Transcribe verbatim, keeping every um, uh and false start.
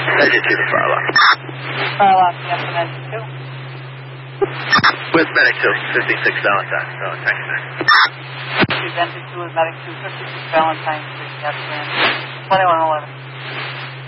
Engine two to Farlock. Farlock, yes, and engine two. With Medic two, fifty-six Valentine, so thanks, man. Engine two with Medic two, fifty-six Valentine, yes, and twenty-one eleven.